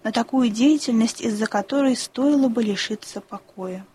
на такую деятельность, из-за которой стоило бы лишиться покоя.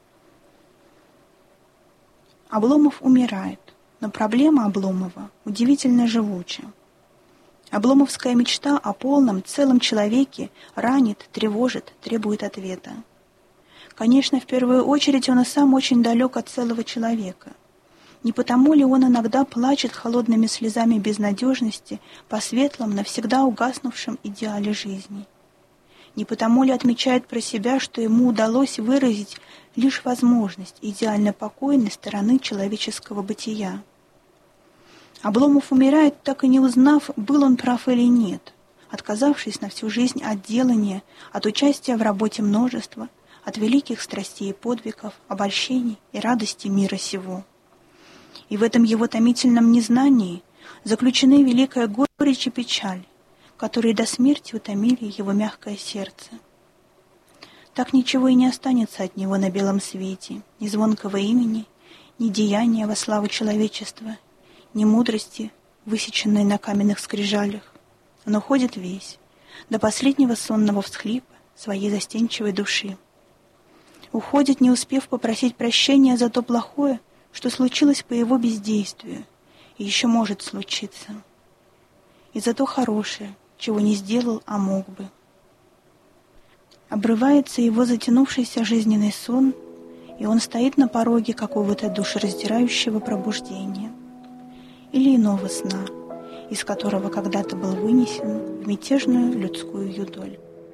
Обломов умирает, но проблема Обломова удивительно живуча. Обломовская мечта о полном, целом человеке ранит, тревожит, требует ответа. Конечно, в первую очередь он и сам очень далек от целого человека. Не потому ли он иногда плачет холодными слезами безнадежности по светлом, навсегда угаснувшем идеале жизни? Не потому ли отмечает про себя, что ему удалось выразить лишь возможность идеально покойной стороны человеческого бытия? Обломов умирает, так и не узнав, был он прав или нет, отказавшись на всю жизнь от делания, от участия в работе множества, от великих страстей и подвигов, обольщений и радости мира сего. И в этом его томительном незнании заключены великая горечь и печаль, которые до смерти утомили его мягкое сердце. Так ничего и не останется от него на белом свете, ни звонкого имени, ни деяния во славу человечества, ни мудрости, высеченной на каменных скрижалях. Он уходит весь, до последнего сонного всхлипа своей застенчивой души. Уходит, не успев попросить прощения за то плохое, что случилось по его бездействию и еще может случиться, и за то хорошее, чего не сделал, а мог бы. Обрывается его затянувшийся жизненный сон, и он стоит на пороге какого-то душераздирающего пробуждения или иного сна, из которого когда-то был вынесен в мятежную людскую юдоль.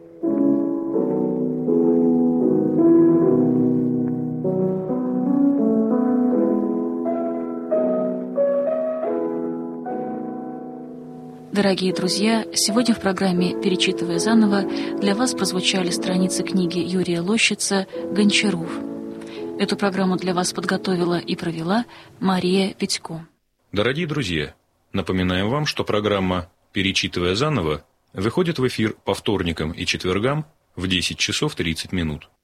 Дорогие друзья, сегодня в программе «Перечитывая заново» для вас прозвучали страницы книги Юрия Лощица «Гончаров». Эту программу для вас подготовила и провела Мария Петько. Дорогие друзья, напоминаем вам, что программа «Перечитывая заново» выходит в эфир по вторникам и четвергам в 10 часов 30 минут.